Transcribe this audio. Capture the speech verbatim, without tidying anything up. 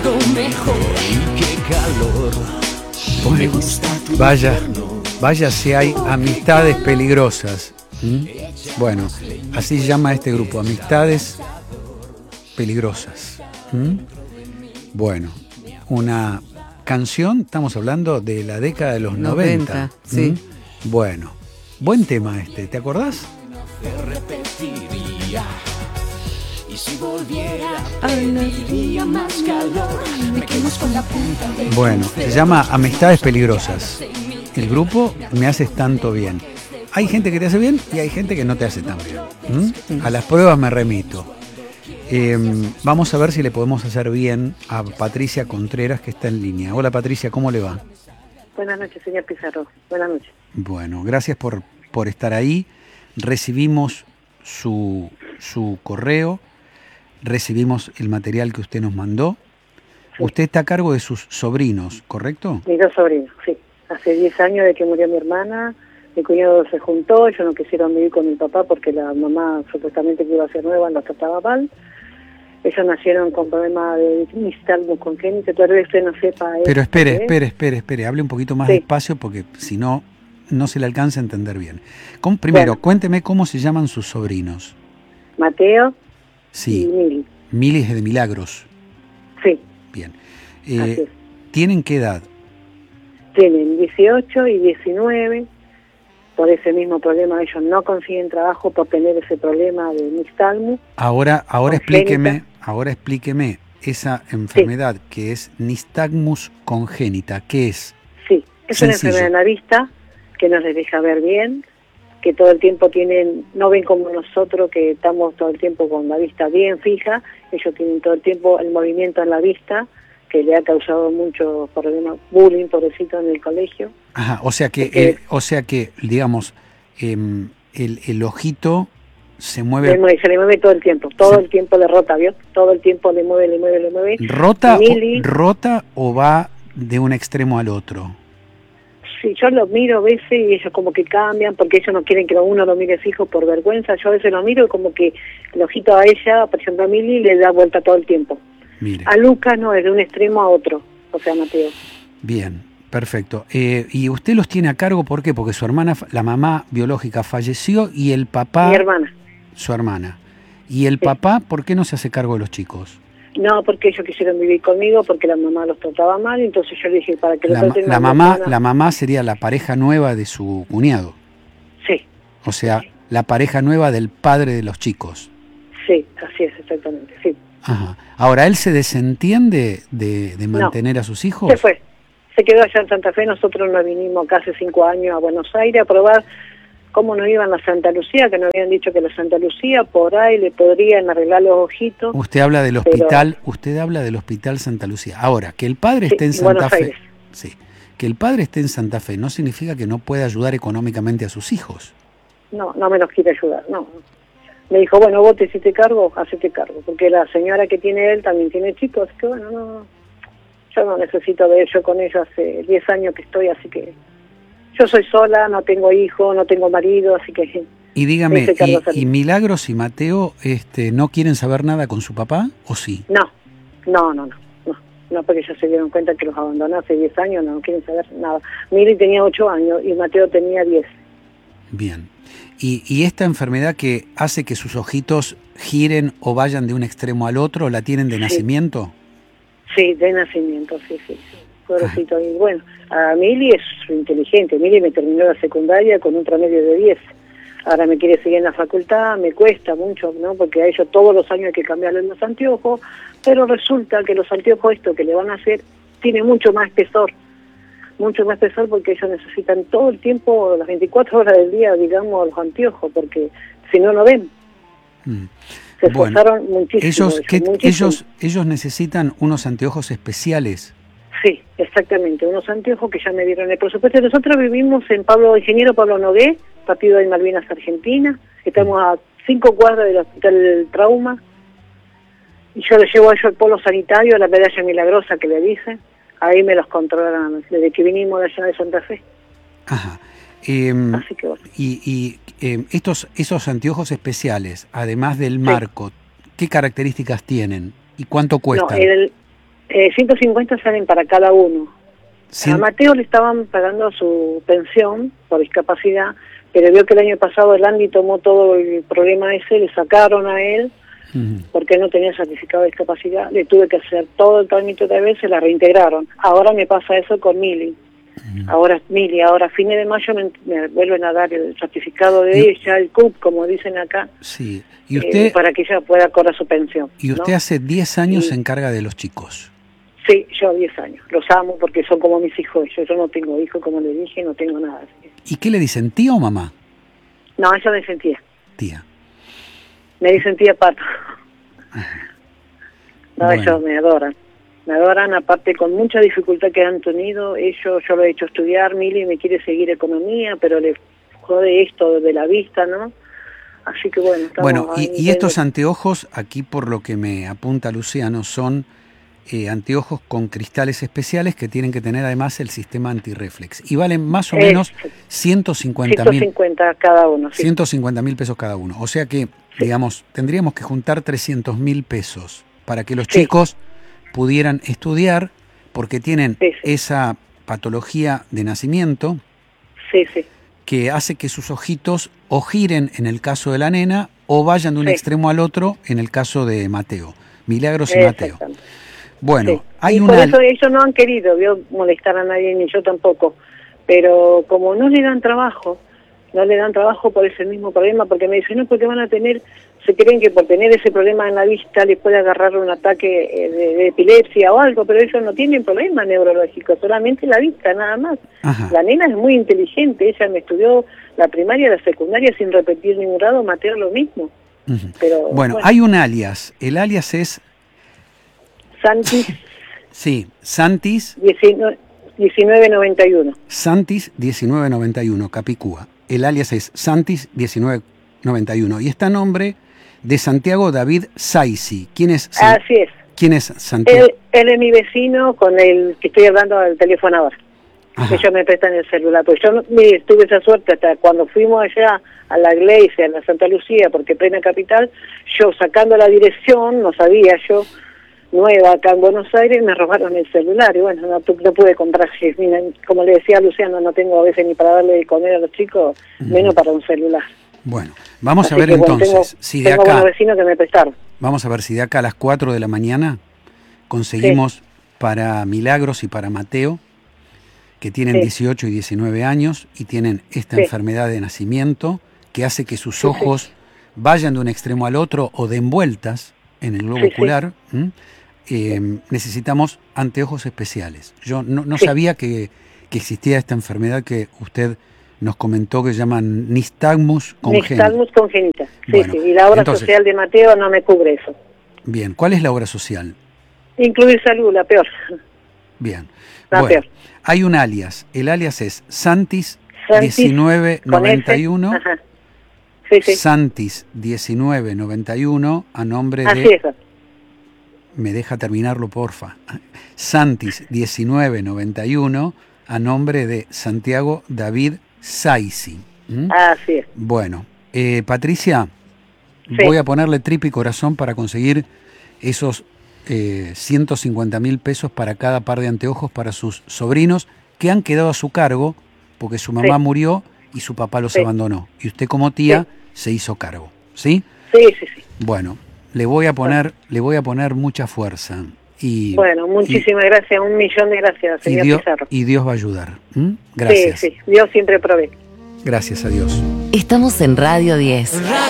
mejor y qué calor. Me gusta tu Vaya, infierno. vaya si hay amistades peligrosas. ¿Mm? Bueno, así se llama este grupo, Amistades Peligrosas. ¿Mm? Bueno, una canción, estamos hablando de la década de los noventa. noventa, sí. ¿Mm? Bueno, buen tema este, ¿te acordás? Te repetiría. Y si volviera, pediría más calor. Me quemas con la punta de Bueno, se llama Amistades Peligrosas. El grupo Me Haces Tanto Bien. Hay gente que te hace bien y hay gente que no te hace tan bien. ¿Mm? A las pruebas me remito. Eh, vamos a ver si le podemos hacer bien a Patricia Contreras, que está en línea. Hola Patricia, ¿cómo le va? Buenas noches, señor Pizarro. Buenas noches. Bueno, gracias por, por estar ahí. Recibimos su, su correo, recibimos el material que usted nos mandó. Sí. Usted está a cargo de sus sobrinos, ¿correcto? Mis dos sobrinos, sí. Hace diez años de que murió mi hermana, mi cuñado se juntó, ellos no quisieron vivir con mi papá porque la mamá supuestamente que iba a ser nueva los trataba mal. Ellos nacieron con problemas de nixtalmus congénito, tal vez usted no sepa. Pero espere, ¿eh? espere, espere, espere, hable un poquito más Sí. despacio porque si no, no se le alcanza a entender bien. ¿Cómo- primero, Bueno. cuénteme cómo se llaman sus sobrinos. Mateo Sí, y Mili. Miles de Milagros. Sí, Bien. así Eh, es. ¿Tienen qué edad? Tienen dieciocho y diecinueve. Por ese mismo problema ellos no consiguen trabajo por tener ese problema de nixtalmus. Ahora, ahora Congénita. explíqueme, ahora explíqueme esa enfermedad que es nistagmus congénita. ¿Qué es? Sí, es Sencillo. una enfermedad en la vista que no les deja ver bien, que todo el tiempo tienen, no ven como nosotros que estamos todo el tiempo con la vista bien fija, ellos tienen todo el tiempo el movimiento en la vista, que le ha causado mucho problema, bullying, pobrecito, en el colegio. Ajá, o sea que, Porque- eh, o sea que, digamos, em, el, el ojito se Le mueve, mueve- se le mueve todo el tiempo, todo Sí. el tiempo le rota, ¿vio? Todo el tiempo le mueve, le mueve, le mueve. rota, Mili- o, rota o va de un extremo al otro. Sí, yo los miro a veces y ellos como que cambian porque ellos no quieren que uno lo mire fijo por vergüenza. Yo a veces lo miro y como que el ojito a ella, por ejemplo a Mili, le da vuelta todo el tiempo. Mire, A Lucas no, es de un extremo a otro, o sea, Mateo. bien, perfecto. Eh, y usted los tiene a cargo, ¿por qué? Porque su hermana, la mamá biológica falleció y el papá, Mi hermana. su hermana. Y el Sí. papá, ¿por qué no se hace cargo de los chicos? No, porque ellos quisieron vivir conmigo porque la mamá los trataba mal, entonces yo le dije para que La, lo ma- traten la a mi mamá, hermana. la mamá sería la pareja nueva de su cuñado. Sí, O sea, la pareja nueva del padre de los chicos. sí, así es, exactamente, sí. Ajá. Ahora, ¿él se desentiende de, de mantener a sus hijos? Se fue, se quedó allá en Santa Fe, nosotros nos vinimos acá hace cinco años a Buenos Aires a probar cómo nos iban a Santa Lucía, que nos habían dicho que la Santa Lucía por ahí le podrían arreglar los ojitos. Usted habla del Pero- hospital, usted habla del hospital Santa Lucía. Ahora, que el padre Sí, esté en en Santa Buenos Fe, Aires. sí, que el padre esté en Santa Fe no significa que no pueda ayudar económicamente a sus hijos. No, no me los quiere ayudar, no. Me dijo, bueno, vos te hiciste cargo, hacete cargo, porque la señora que tiene él también tiene chicos, así que bueno, no, yo no necesito de ello con ella hace diez años que estoy, así que yo soy sola, no tengo hijo, no tengo marido, así que Y dígame, Ese Carlos y, Salinas. y Milagros y Mateo este, no quieren saber nada con su papá o sí? no, no, no, no, no, no, porque ellos se dieron cuenta que los abandoné hace diez años, no, no quieren saber nada. Miri tenía ocho años y Mateo tenía diez. Bien. Y, y esta enfermedad que hace que sus ojitos giren o vayan de un extremo al otro, ¿la tienen de Sí. nacimiento? Sí, de nacimiento, sí, sí, sí. Pobrecito. Y bueno, a Mili es inteligente. Mili me terminó la secundaria con un promedio de diez. Ahora me quiere seguir en la facultad, me cuesta mucho, ¿no? Porque a ellos todos los años hay que cambiarle los anteojos, pero resulta que los anteojos estos que le van a hacer tienen mucho más espesor. Mucho más espesor porque ellos necesitan todo el tiempo, las veinticuatro horas del día, digamos, los anteojos, porque si no, no ven. Mm. Se Bueno, esforzaron muchísimo. Ellos, ellos, ¿qué- muchísimo. ellos, ellos necesitan unos anteojos especiales. Sí, exactamente, unos anteojos que ya me dieron el presupuesto. Nosotros vivimos en Pablo Ingeniero Pablo Nogué, partido de Malvinas, Argentina. Estamos a cinco cuadras del Hospital Trauma. Y yo les llevo a ellos el polo sanitario, la medalla milagrosa que le dicen. Ahí me los controlan desde que vinimos de allá de Santa Fe. Ajá. Eh, Así que bueno. y y eh, estos esos anteojos especiales, además del marco, ¿qué características tienen y cuánto No, cuestan? el, Eh, ciento cincuenta salen para cada uno. Cien... A Mateo le estaban pagando su pensión por discapacidad, pero vio que el año pasado el Andy tomó todo el problema ese, le sacaron a él, uh-huh. porque no tenía certificado de discapacidad, le tuve que hacer todo el trámite otra vez, se la reintegraron. Ahora me pasa eso con Mili. Uh-huh. Ahora Mili, ahora a fines de mayo me, me vuelven a dar el certificado de ella, el C U P, como dicen acá. Sí. ¿Y usted, eh, para que ella pueda cobrar su pensión. Y usted, ¿no?, hace diez años y... se encarga de los chicos. Sí, yo diez años. Los amo porque son como mis hijos. Yo, yo no tengo hijos, como le dije, no tengo nada. ¿Y qué le dicen, tía o mamá? No, ella me dicen tía. Tía. Me dicen tía Pato. No, bueno. Ellos me adoran. Me adoran, aparte con mucha dificultad que han tenido. Ellos, yo lo he hecho estudiar, Mili me quiere seguir economía, pero le jode esto de la vista, ¿no? Así que bueno. Bueno, y, y estos anteojos, aquí por lo que me apunta Luciano, son... Eh, anteojos con cristales especiales que tienen que tener además el sistema antirreflex y valen más o menos eh, ciento cincuenta mil cada uno, sí. ciento cincuenta mil pesos cada uno, o sea que, sí, digamos, tendríamos que juntar trescientos mil pesos para que los sí. chicos pudieran estudiar, porque tienen sí, sí. esa patología de nacimiento sí, sí. que hace que sus ojitos o giren en el caso de la nena o vayan de un sí. extremo al otro en el caso de Mateo, Milagros y Mateo. Bueno, sí. hay y una... por eso ellos no han querido ¿vio? molestar a nadie, ni yo tampoco, pero como no le dan trabajo, no le dan trabajo por ese mismo problema, porque me dicen, no, porque van a tener, se creen que por tener ese problema en la vista les puede agarrar un ataque de, de epilepsia o algo, pero ellos no tienen problema neurológico, solamente la vista, nada más. Ajá. La nena es muy inteligente, ella me estudió la primaria y la secundaria sin repetir ningún grado, Mateo lo mismo. Uh-huh. Pero bueno, bueno, hay un alias, el alias es... Santis. Sí, Santis. diecinueve noventa y uno. Santis diecinueve noventa y uno, Capicúa. El alias es Santis diecinueve noventa y uno. Y está a nombre de Santiago David Saisi. ¿Quién es? San... Así es. ¿Quién es Santiago? Él, él es mi vecino con el que estoy hablando al teléfono ahora. Ajá. Ellos me prestan el celular. Pues yo mire, tuve esa suerte hasta cuando fuimos allá a la iglesia, a la Santa Lucía, porque plena capital, yo sacando la dirección, no sabía yo... nueva acá en Buenos Aires, me robaron el celular y bueno, no, no pude comprar, como le decía a Luciano, no tengo a veces ni para darle de comer a los chicos, uh-huh. menos para un celular. Bueno, vamos Así a ver que, entonces, bueno, tengo, si de tengo acá, unos vecinos que me prestaron. Vamos a ver si de acá a las cuatro de la mañana conseguimos sí. para Milagros y para Mateo, que tienen sí. dieciocho y diecinueve años y tienen esta sí. enfermedad de nacimiento que hace que sus ojos sí, sí. vayan de un extremo al otro o den vueltas en el globo sí, ocular. Sí. Eh, necesitamos anteojos especiales. Yo no, no sí. sabía que, que existía esta enfermedad que usted nos comentó que llaman nistagmus congénita. Nistagmus congénita, sí, bueno, sí. Y la obra entonces, social de Mateo no me cubre eso. Bien, ¿cuál es la obra social? Incluir salud, la peor. Bien, la bueno, peor. Hay un alias. El alias es Santis, Santis diecinueve noventa y uno. Ajá. Sí, sí. Santis diecinueve noventa y uno a nombre Así de... es. Me deja terminarlo, porfa. Santis diecinueve noventa y uno a nombre de Santiago David Saisi. ¿Mm? Así es. Bueno, eh, Patricia, sí. voy a ponerle tripa y corazón para conseguir esos eh, ciento cincuenta mil pesos para cada par de anteojos para sus sobrinos que han quedado a su cargo porque su mamá sí. murió y su papá los sí. abandonó. Y usted como tía sí. se hizo cargo. ¿Sí? Sí, sí, sí. Bueno. Le voy a poner, le voy a poner mucha fuerza. Y, bueno, muchísimas y, gracias, un millón de gracias, señor y Dios, Pizarro. Y Dios va a ayudar. ¿Mm? Gracias. Sí, sí, Dios siempre provee. Gracias a Dios. Estamos en Radio diez.